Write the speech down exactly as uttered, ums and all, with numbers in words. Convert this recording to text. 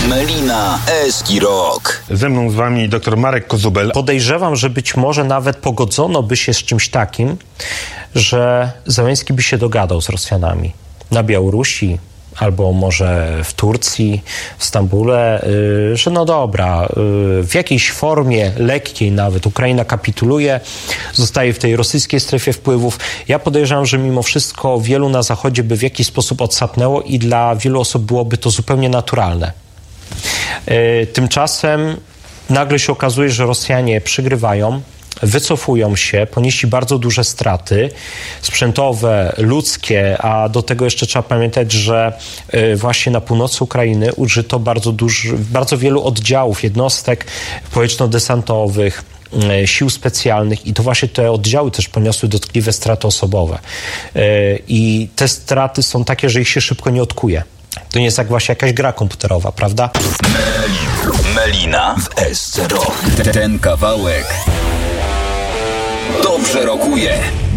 Melina Eski Rock. Ze mną z wami dr Marek Kozubel. Podejrzewam, że być może nawet pogodzono by się z czymś takim, że Zełenski by się dogadał z Rosjanami na Białorusi, albo może w Turcji, w Stambule, yy, że no dobra, yy, w jakiejś formie lekkiej nawet Ukraina kapituluje, zostaje w tej rosyjskiej strefie wpływów. Ja podejrzewam, że mimo wszystko wielu na Zachodzie by w jakiś sposób odsapnęło i dla wielu osób byłoby to zupełnie naturalne. Yy, tymczasem nagle się okazuje, że Rosjanie przygrywają, wycofują się, ponieśli bardzo duże straty sprzętowe, ludzkie, a do tego jeszcze trzeba pamiętać, że właśnie na północy Ukrainy użyto bardzo, duży, bardzo wielu oddziałów, jednostek powietrzno-desantowych, sił specjalnych i to właśnie te oddziały też poniosły dotkliwe straty osobowe. I te straty są takie, że ich się szybko nie odkuje. To nie jest jak właśnie jakaś gra komputerowa, prawda? Melina w Esce Rock. Ten kawałek dobrze rokuje.